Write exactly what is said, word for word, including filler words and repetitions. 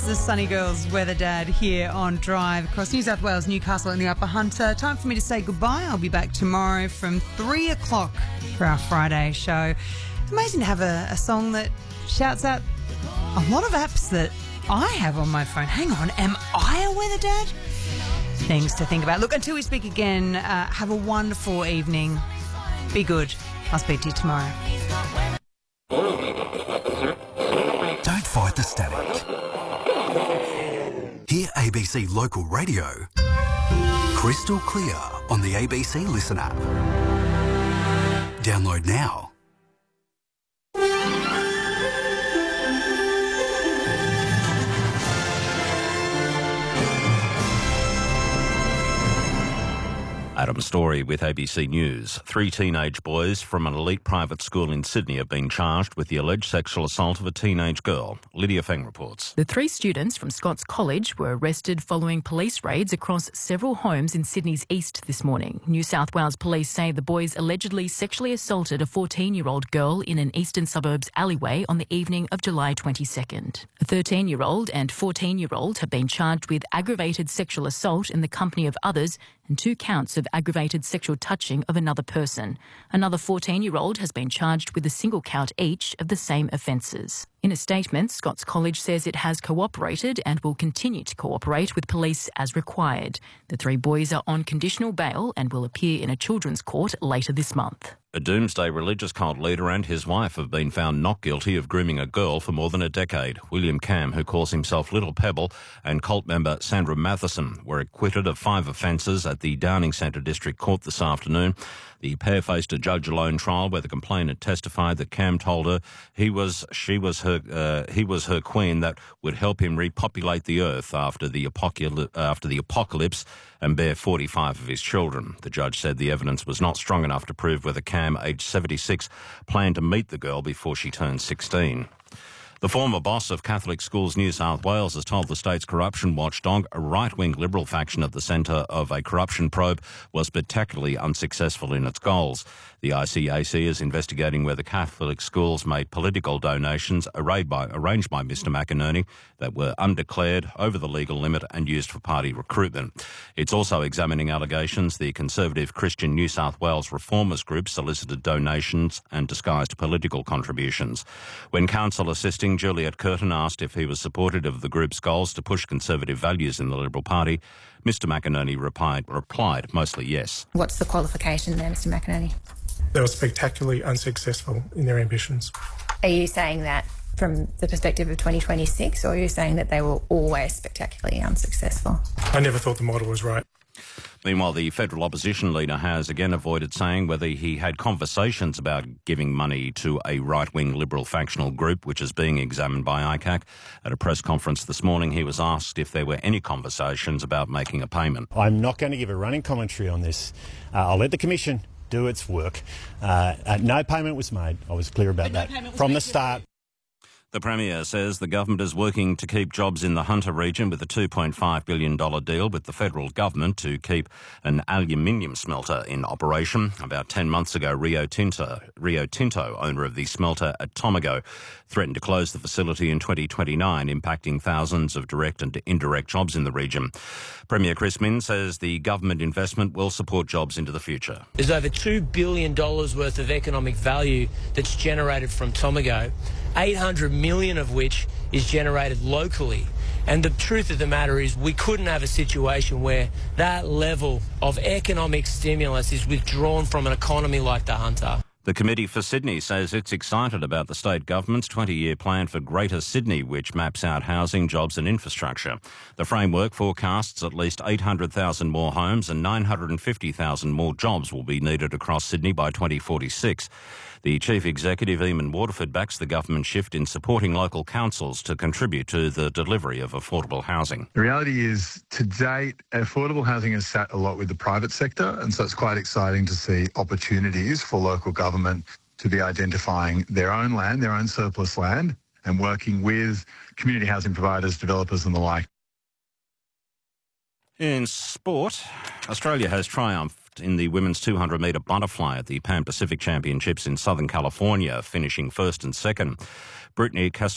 the Sunny Girls Weather Dad here on Drive across New South Wales, Newcastle and the Upper Hunter. Time for me to say goodbye. I'll be back tomorrow from three o'clock for our Friday show. It's amazing to have a, a song that shouts out a lot of apps that I have on my phone. Hang on, am I a weather dad? Things to think about. Look, until we speak again, uh, have a wonderful evening. Be good. I'll speak to you tomorrow. Don't fight the static. Hear A B C Local Radio crystal clear on the A B C Listen app. Download now. Adam Story with A B C News. Three teenage boys from an elite private school in Sydney have been charged with the alleged sexual assault of a teenage girl. Lydia Feng reports. The three students from Scots College were arrested following police raids across several homes in Sydney's east this morning. New South Wales police say the boys allegedly sexually assaulted a fourteen-year-old girl in an eastern suburbs alleyway on the evening of July twenty-second. A thirteen-year-old and fourteen-year-old have been charged with aggravated sexual assault in the company of others and two counts of aggravated sexual touching of another person. Another fourteen-year-old has been charged with a single count each of the same offences. In a statement, Scots College says it has cooperated and will continue to cooperate with police as required. The three boys are on conditional bail and will appear in a children's court later this month. A Doomsday religious cult leader and his wife have been found not guilty of grooming a girl for more than a decade. William Cam, who calls himself Little Pebble, and cult member Sandra Matheson were acquitted of five offences at the Downing Centre District Court this afternoon. The pair faced a judge-alone trial where the complainant testified that Cam told her he was she was her uh, he was her queen that would help him repopulate the earth after the apocalypse, after the apocalypse and bear forty-five of his children. The judge said the evidence was not strong enough to prove whether Cam, aged seventy-six, planned to meet the girl before she turned sixteen. The former boss of Catholic Schools New South Wales has told the state's corruption watchdog a right-wing Liberal faction at the centre of a corruption probe was spectacularly unsuccessful in its goals. The I C A C is investigating whether Catholic schools made political donations arranged by, arranged by Mr McInerney that were undeclared, over the legal limit and used for party recruitment. It's also examining allegations the Conservative Christian New South Wales Reformers Group solicited donations and disguised political contributions. When counsel assisting Juliet Curtin asked if he was supportive of the group's goals to push conservative values in the Liberal Party, Mr McInerney replied, replied mostly yes. What's the qualification there, Mr McInerney? They were spectacularly unsuccessful in their ambitions. Are you saying that from the perspective of twenty twenty-six, or are you saying that they were always spectacularly unsuccessful? I never thought the model was right. Meanwhile, the federal opposition leader has again avoided saying whether he had conversations about giving money to a right-wing Liberal factional group, which is being examined by I C A C. At a press conference this morning, he was asked if there were any conversations about making a payment. I'm not going to give a running commentary on this. Uh, I'll let the Commission do its work. Uh, uh, no payment was made. I was clear about that from the start. The Premier says the government is working to keep jobs in the Hunter region with a two point five billion dollars deal with the federal government to keep an aluminium smelter in operation. About ten months ago, Rio Tinto, Rio Tinto, owner of the smelter at Tomago, threatened to close the facility in twenty twenty-nine, impacting thousands of direct and indirect jobs in the region. Premier Chris Minns says the government investment will support jobs into the future. There's over two billion dollars worth of economic value that's generated from Tomago, eight hundred million of which is generated locally. And the truth of the matter is we couldn't have a situation where that level of economic stimulus is withdrawn from an economy like the Hunter. The Committee for Sydney says it's excited about the state government's twenty-year plan for Greater Sydney, which maps out housing, jobs and infrastructure. The framework forecasts at least eight hundred thousand more homes and nine hundred fifty thousand more jobs will be needed across Sydney by twenty forty-six. The Chief Executive, Eamon Waterford, backs the government shift in supporting local councils to contribute to the delivery of affordable housing. The reality is, to date, affordable housing has sat a lot with the private sector, and so it's quite exciting to see opportunities for local government to be identifying their own land, their own surplus land, and working with community housing providers, developers and the like. In sport, Australia has triumphed in the women's two hundred metre butterfly at the Pan Pacific Championships in Southern California, finishing first and second. Brittany Castor